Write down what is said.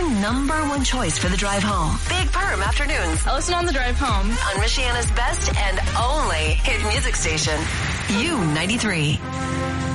number one choice for the drive home. Big Perm Afternoons I listen on the drive home. on Michiana's best and only hit music station, U93.